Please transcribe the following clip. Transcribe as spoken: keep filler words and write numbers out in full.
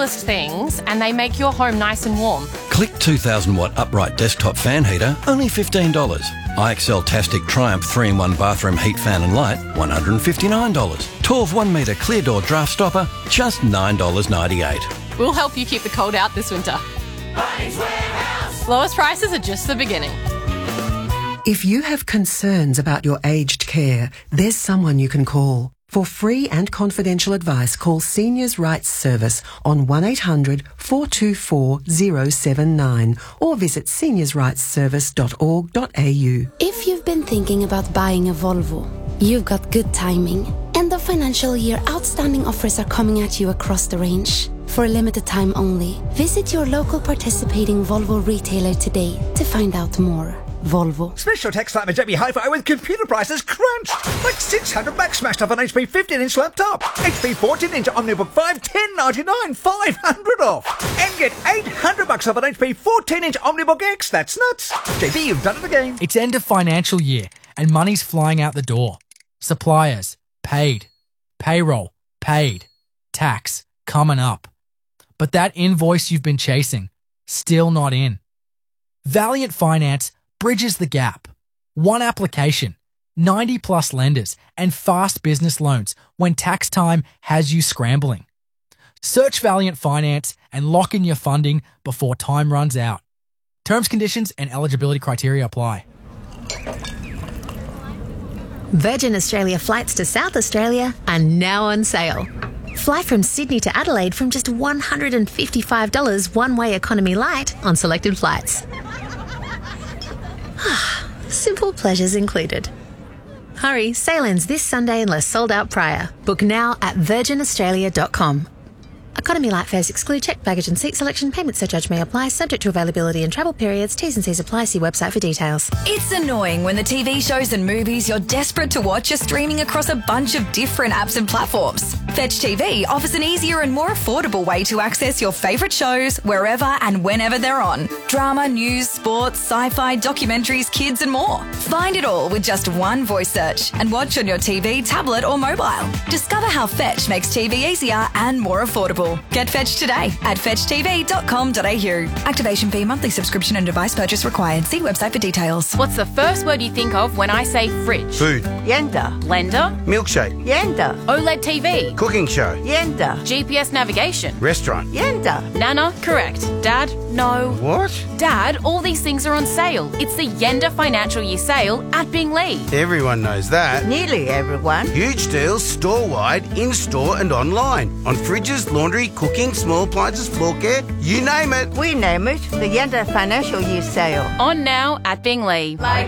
simplest things and they make your home nice and warm. Click two thousand watt upright desktop fan heater, only fifteen dollars. I X L Tastic Triumph three in one bathroom heat fan and light, one hundred fifty-nine dollars. Torv one metre clear door draft stopper, just nine dollars ninety-eight. We'll help you keep the cold out this winter. Bunnings Warehouse. Lowest prices are just the beginning. If you have concerns about your aged care, there's someone you can call. For free and confidential advice, call Seniors Rights Service on one eight hundred four two four zero seven nine or visit seniors rights service dot org dot a u. If you've been thinking about buying a Volvo, you've got good timing. End of financial year outstanding offers are coming at you across the range. For a limited time only, visit your local participating Volvo retailer today to find out more. Volvo. Special text time at J B Hi-Fi with computer prices crunched. Like six hundred bucks smashed off an H P fifteen inch laptop. H P fourteen inch Omnibook five, ten ninety-nine, five hundred off. And get eight hundred bucks off an H P fourteen inch Omnibook X. That's nuts. J B, you've done it again. It's end of financial year and money's flying out the door. Suppliers, paid. Payroll, paid. Tax, coming up. But that invoice you've been chasing, still not in. Valiant Finance bridges the gap. One application, ninety plus lenders, and fast business loans when tax time has you scrambling. Search Valiant Finance and lock in your funding before time runs out. Terms, conditions, and eligibility criteria apply. Virgin Australia flights to South Australia are now on sale. Fly from Sydney to Adelaide from just one hundred fifty-five dollars one-way economy light on selected flights. Simple pleasures included. Hurry, sale ends this Sunday unless sold out prior. Book now at virgin australia dot com. Economy light fares exclude checked baggage and seat selection. Payment surcharge may apply, subject to availability and travel periods. T's and C's apply. See website for details. It's annoying when the T V shows and movies you're desperate to watch are streaming across a bunch of different apps and platforms. Fetch T V offers an easier and more affordable way to access your favourite shows wherever and whenever they're on. Drama, news, sports, sci-fi, documentaries, kids and more. Find it all with just one voice search and watch on your T V, tablet or mobile. Discover how Fetch makes T V easier and more affordable. Get Fetch today at fetch t v dot com dot a u. Activation fee, monthly subscription and device purchase required. See website for details. What's the first word you think of when I say fridge? Food. Yenda. Blender? Milkshake. Yenda. OLED T V? Cooking show. Yenda. G P S navigation? Restaurant. Yenda. Nana? Correct. Dad? No. What? Dad, all these things are on sale. It's the Yenda Financial Year Sale at Binglee. Everyone knows that. Nearly everyone. Huge deals store-wide, in-store and online. On fridges, laundry, cooking, small appliances, floor care, you name it. We name it the Yenda Financial Year Sale. On now at Binglee. Like